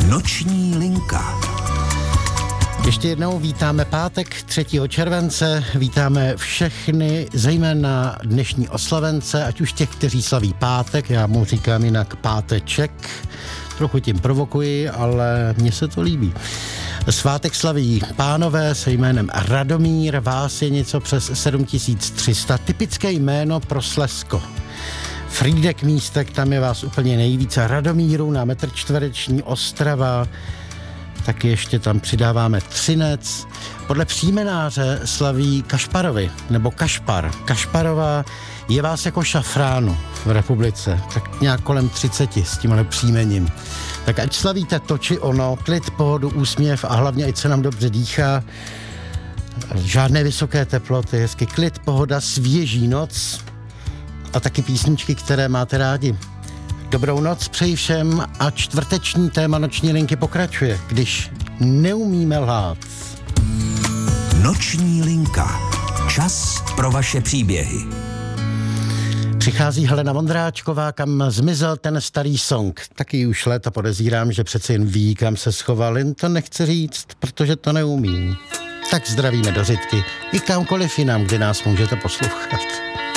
Noční linka. Ještě jednou vítáme pátek 3. července, vítáme všechny, zejména dnešní oslavence, ať už těch, kteří slaví pátek, já mu říkám jinak páteček, trochu tím provokuji, ale mně se to líbí. Svátek slaví pánové se jménem Radomír, vás je něco přes 7300, typické jméno pro Slezsko. Frýdek Místek, tam je vás úplně nejvíce, Radomíru na metr čtvereční, Ostrava, taky ještě tam přidáváme Třinec. Podle příjmenáře slaví Kašparovi, nebo Kašpar. Kašparová je vás jako šafránu v republice, tak nějak kolem 30 s tímhle příjmením. Tak ať slavíte to či ono, klid, pohodu, úsměv a hlavně ať se nám dobře dýchá. Žádné vysoké teploty, hezky klid, pohoda, svěží noc a taky písničky, které máte rádi. Dobrou noc přeji všem a čtvrteční téma noční linky pokračuje, když neumíme lhát. Noční linka. Čas pro vaše příběhy. Přichází Helena Vondráčková, kam zmizel ten starý song. Taky už léta podezírám, že přece jen ví, kam se schoval, jen to nechce říct, protože to neumí. Tak zdravíme do Řitky i kamkoliv jinam, kde nás můžete poslouchat.